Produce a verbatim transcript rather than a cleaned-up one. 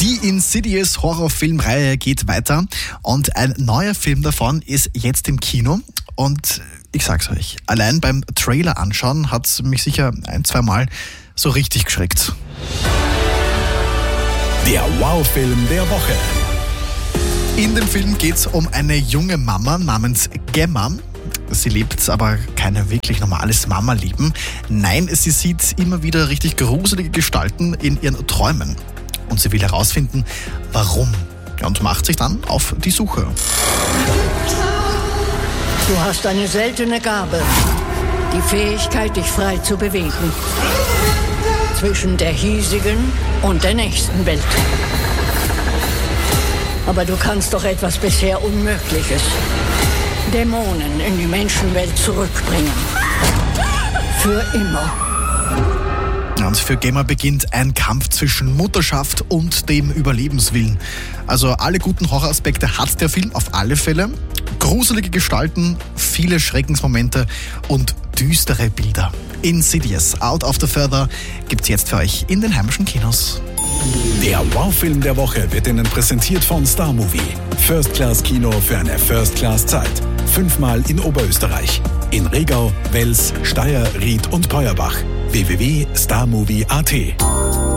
Die Insidious Horrorfilmreihe geht weiter und ein neuer Film davon ist jetzt im Kino. Und ich sag's euch, allein beim Trailer anschauen hat mich sicher ein, zwei Mal so richtig geschreckt. Der Wow-Film der Woche. In dem Film geht's um eine junge Mama namens Gemma. Sie lebt aber kein wirklich normales Mama-Leben. Nein, sie sieht immer wieder richtig gruselige Gestalten in ihren Träumen. Und sie will herausfinden, warum. Und macht sich dann auf die Suche. Du hast eine seltene Gabe. Die Fähigkeit, dich frei zu bewegen. Zwischen der hiesigen und der nächsten Welt. Aber du kannst doch etwas bisher Unmögliches. Dämonen in die Menschenwelt zurückbringen. Für immer. Und für Gemma beginnt ein Kampf zwischen Mutterschaft und dem Überlebenswillen. Also alle guten Horroraspekte hat der Film auf alle Fälle. Gruselige Gestalten, viele Schreckensmomente und düstere Bilder. Insidious, Out of the Further gibt's jetzt für euch in den heimischen Kinos. Der Wow-Film der Woche wird Ihnen präsentiert von Star Movie. First-Class-Kino für eine First-Class-Zeit. Fünfmal in Oberösterreich. In Regau, Wels, Steyr, Ried und Peuerbach. w w w punkt starmovie punkt a t